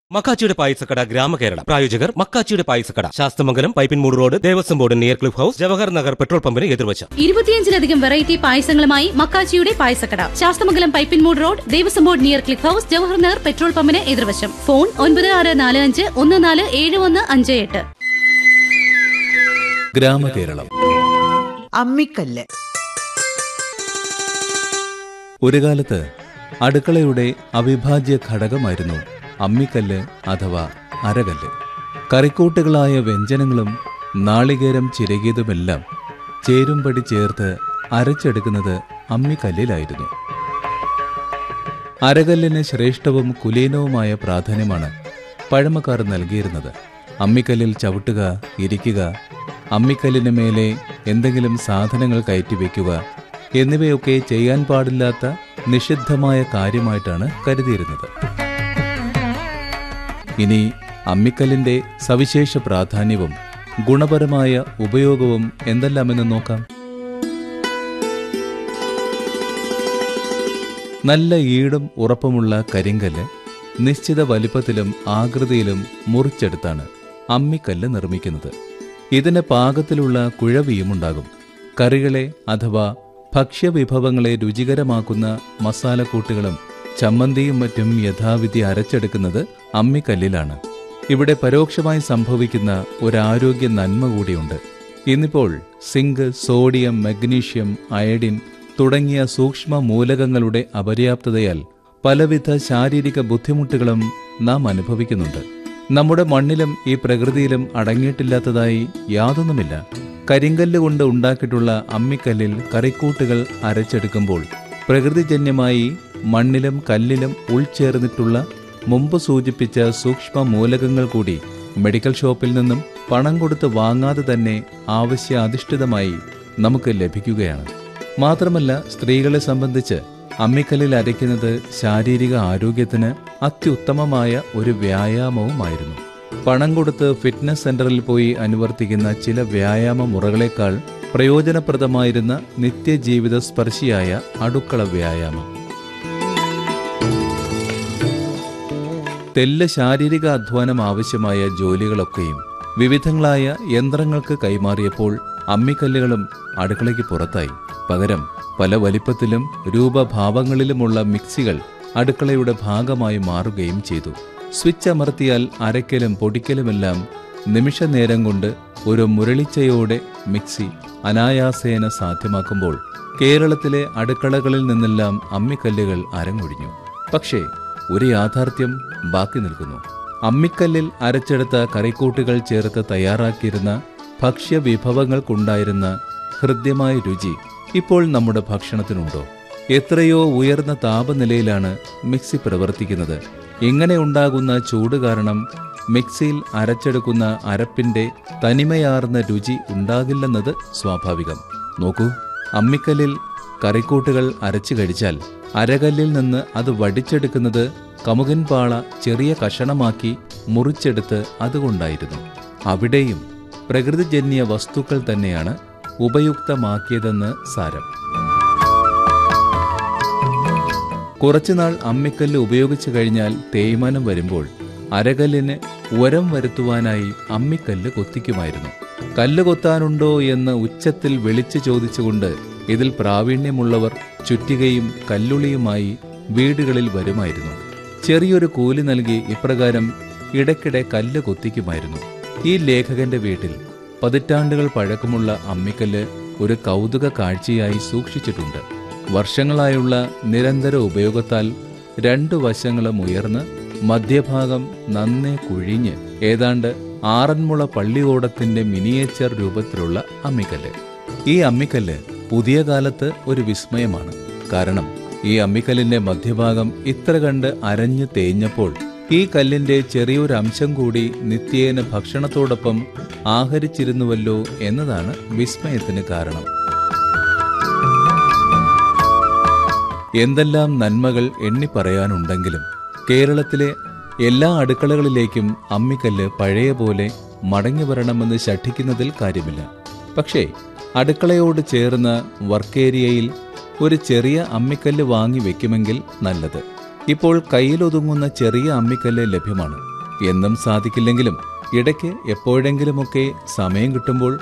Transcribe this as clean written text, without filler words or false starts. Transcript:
മക്കാച്ചിയുടെ പായസക്കട ഗ്രാമകേരളം പ്രായോജകർ മക്കാച്ചിയുടെ പായസക്കട Sasthamangalam Pipinmoodu road Devaswom board near cliff house Jawahar Nagar petrol പമ്പിന് എതിർവശം. 25ലധികം variety പായസങ്ങളുമായി മക്കാച്ചിയുടെ പായസക്കട Sasthamangalam Pipinmoodu road Devaswom board near cliff house Jawahar Nagar petrol പമ്പിന് എതിർവശം. Phone 9645147158. ഗ്രാമകേരളം. അമ്മിക്കല്ല്. ഒരു കാലത്ത് അടുക്കളയുടെ അവിഭാജ്യ ഘടകമായിരുന്നു അമ്മിക്കല്ല് അഥവാ അരകല്ല്. കറിക്കൂട്ടുകളായ വ്യഞ്ജനങ്ങളും നാളികേരം ചിരകിയതുമെല്ലാം ചേരുംപടി ചേർത്ത് അരച്ചെടുക്കുന്നത് അമ്മിക്കല്ലിലായിരുന്നു. അരകല്ലിന് ശ്രേഷ്ഠവും കുലീനവുമായ പ്രാധാന്യമാണ് പഴമക്കാർ നൽകിയിരുന്നത്. അമ്മിക്കല്ലിൽ ചവിട്ടുക, ഇരിക്കുക, അമ്മിക്കല്ലിന് മേലെ എന്തെങ്കിലും സാധനങ്ങൾ കയറ്റിവെക്കുക എന്നിവയൊക്കെ ചെയ്യാൻ പാടില്ലാത്ത നിഷിദ്ധമായ കാര്യമായിട്ടാണ് കരുതിയിരുന്നത്. ഇനി അമ്മിക്കല്ലിന്റെ സവിശേഷ പ്രാധാന്യവും ഗുണപരമായ ഉപയോഗവും എന്തെല്ലാമെന്ന് നോക്കാം. നല്ല ഈടും ഉറപ്പുമുള്ള കരിങ്കല്ല് നിശ്ചിത വലിപ്പത്തിലും ആകൃതിയിലും മുറിച്ചെടുത്താണ് അമ്മിക്കല്ല് നിർമ്മിക്കുന്നത്. ഇതിന് പാകത്തിലുള്ള കുഴവിയുമുണ്ടാകും. കറികളെ അഥവാ ഭക്ഷ്യവിഭവങ്ങളെ രുചികരമാക്കുന്ന മസാലക്കൂട്ടുകളും ചമ്മന്തിയും മറ്റും യഥാവിധി അരച്ചെടുക്കുന്നത് അമ്മിക്കല്ലിലാണ്. ഇവിടെ പരോക്ഷമായി സംഭവിക്കുന്ന ഒരാരോഗ്യ നന്മ കൂടിയുണ്ട്. ഇന്നിപ്പോൾ സിങ്ക്, സോഡിയം, മഗ്നീഷ്യം, അയഡിൻ തുടങ്ങിയ സൂക്ഷ്മ മൂലകങ്ങളുടെ അപര്യാപ്തതയാൽ പലവിധ ശാരീരിക ബുദ്ധിമുട്ടുകളും നാം അനുഭവിക്കുന്നുണ്ട്. നമ്മുടെ മണ്ണിലും ഈ പ്രകൃതിയിലും അടങ്ങിയിട്ടില്ലാത്തതായി യാതൊന്നുമില്ല. കരിങ്കല്ല് കൊണ്ട് ഉണ്ടാക്കിയിട്ടുള്ള അമ്മിക്കല്ലിൽ കറിക്കൂട്ടുകൾ അരച്ചെടുക്കുമ്പോൾ പ്രകൃതിജന്യമായി മണ്ണിലും കല്ലിലും ഉൾച്ചേർന്നിട്ടുള്ള മുമ്പ് സൂചിപ്പിച്ച സൂക്ഷ്മ മൂലകങ്ങൾ കൂടി മെഡിക്കൽ ഷോപ്പിൽ നിന്നും പണം കൊടുത്ത് വാങ്ങാതെ തന്നെ ആവശ്യാധിഷ്ഠിതമായി നമുക്ക് ലഭിക്കുകയാണ്. മാത്രമല്ല, സ്ത്രീകളെ സംബന്ധിച്ച് അമ്മിക്കല്ലിൽ അരയ്ക്കുന്നത് ശാരീരിക ആരോഗ്യത്തിന് അത്യുത്തമമായ ഒരു വ്യായാമവുമായിരുന്നു. പണം കൊടുത്ത് ഫിറ്റ്നസ് സെന്ററിൽ പോയി അനുവർത്തിക്കുന്ന ചില വ്യായാമ മുറകളേക്കാൾ പ്രയോജനപ്രദമായിരുന്ന നിത്യജീവിത സ്പർശിയായ അടുക്കള വ്യായാമം. തെല്ല് ശാരീരിക അധ്വാനം ആവശ്യമായ ജോലികളൊക്കെയും വിവിധങ്ങളായ യന്ത്രങ്ങൾക്ക് കൈമാറിയപ്പോൾ അമ്മിക്കല്ലുകളും അടുക്കളയ്ക്ക് പുറത്തായി. പകരം പല വലിപ്പത്തിലും രൂപഭാവങ്ങളിലുമുള്ള മിക്സികൾ അടുക്കളയുടെ ഭാഗമായി മാറുകയും ചെയ്തു. സ്വിച്ച് അമർത്തിയാൽ അരയ്ക്കലും പൊടിക്കലുമെല്ലാം നിമിഷനേരം കൊണ്ട് ഒരു മുരളിച്ചയോടെ മിക്സി അനായാസേന സാധ്യമാക്കുമ്പോൾ കേരളത്തിലെ അടുക്കളകളിൽ നിന്നെല്ലാം അമ്മിക്കല്ലുകൾ അരങ്ങൊഴിഞ്ഞു. പക്ഷേ ഒരു യാഥാർത്ഥ്യം ബാക്കി നിൽക്കുന്നു. അമ്മിക്കല്ലിൽ അരച്ചെടുത്ത കറിക്കൂട്ടുകൾ ചേർത്ത് തയ്യാറാക്കിയിരുന്ന ഭക്ഷ്യവിഭവങ്ങൾക്കുണ്ടായിരുന്ന ഹൃദ്യമായ രുചി ഇപ്പോൾ നമ്മുടെ ഭക്ഷണത്തിനുണ്ടോ? എത്രയോ ഉയർന്ന താപനിലയിലാണ് മിക്സി പ്രവർത്തിക്കുന്നത്. ഇങ്ങനെ ഉണ്ടാകുന്ന ചൂട് കാരണം മിക്സിയിൽ അരച്ചെടുക്കുന്ന അരപ്പിന്റെ തനിമയാർന്ന രുചി ഉണ്ടാകില്ലെന്നത് സ്വാഭാവികം. നോക്കൂ, അമ്മിക്കല്ലിൽ കറിക്കൂട്ടുകൾ അരച്ചു കഴിച്ചാൽ അരകല്ലിൽ നിന്ന് അത് വടിച്ചെടുക്കുന്നത് കമുകൻ പാള ചെറിയ കഷണമാക്കി മുറിച്ചെടുത്ത് അതുകൊണ്ടായിരുന്നു. അവിടെയും പ്രകൃതിജന്യ വസ്തുക്കൾ തന്നെയാണ് ഉപയുക്തമാക്കിയതെന്ന് സാരം. കുറച്ചുനാൾ അമ്മിക്കല്ല് ഉപയോഗിച്ചു കഴിഞ്ഞാൽ തേയ്മാനം വരുമ്പോൾ അരകല്ലിന് ഉരം വരുത്തുവാനായി അമ്മിക്കല്ല് കൊത്തിക്കുമായിരുന്നു. കല്ല് കൊത്താനുണ്ടോ എന്ന് ഉച്ചത്തിൽ വിളിച്ചു ചോദിച്ചുകൊണ്ട് ഇതിൽ പ്രാവീണ്യമുള്ളവർ ചുറ്റികയും കല്ലുളിയുമായി വീടുകളിൽ വരുമായിരുന്നു. ചെറിയൊരു കൂലി നൽകി ഇപ്രകാരം ഇടയ്ക്കിടെ കല്ല് കൊത്തിക്കുമായിരുന്നു. ഈ ലേഖകന്റെ വീട്ടിൽ പതിറ്റാണ്ടുകൾ പഴക്കമുള്ള അമ്മിക്കല്ല് ഒരു കൗതുക കാഴ്ചയായി സൂക്ഷിച്ചിട്ടുണ്ട്. വർഷങ്ങളായുള്ള നിരന്തര ഉപയോഗത്താൽ രണ്ടു വശങ്ങളും ഉയർന്ന് മധ്യഭാഗം നന്നേ കുഴിഞ്ഞ് ഏതാണ്ട് ആറന്മുള പള്ളിയോടത്തിന്റെ മിനിയേച്ചർ രൂപത്തിലുള്ള അമ്മിക്കല്ല്. ഈ അമ്മിക്കല്ല് പുതിയ കാലത്ത് ഒരു വിസ്മയമാണ്. കാരണം ഈ അമ്മിക്കല്ലിന്റെ മധ്യഭാഗം ഇത്ര കണ്ട് അരഞ്ഞു തേഞ്ഞപ്പോൾ ഈ കല്ലിന്റെ ചെറിയൊരു അംശം കൂടി നിത്യേന ഭക്ഷണത്തോടൊപ്പം ആഹരിച്ചിരുന്നുവല്ലോ എന്നതാണ് വിസ്മയത്തിന് കാരണം. എന്തെല്ലാം നന്മകൾ എണ്ണിപ്പറയാനുണ്ടെങ്കിലും കേരളത്തിലെ എല്ലാ അടുക്കളകളിലേക്കും അമ്മിക്കല്ല് പഴയ പോലെ മടങ്ങി വരണമെന്ന് ശഠിക്കുന്നതിൽ കാര്യമില്ല. പക്ഷേ അടുക്കളയോട് ചേർന്ന വർക്കേരിയയിൽ ഒരു ചെറിയ അമ്മിക്കല്ല് വാങ്ങി വെക്കുമെങ്കിൽ നല്ലത്. ഇപ്പോൾ കയ്യിലൊതുങ്ങുന്ന ചെറിയ അമ്മിക്കല്ല് ലഭ്യമാണ്. എന്നും സാധിക്കില്ലെങ്കിലും ഇടയ്ക്ക് എപ്പോഴെങ്കിലുമൊക്കെ സമയം കിട്ടുമ്പോൾ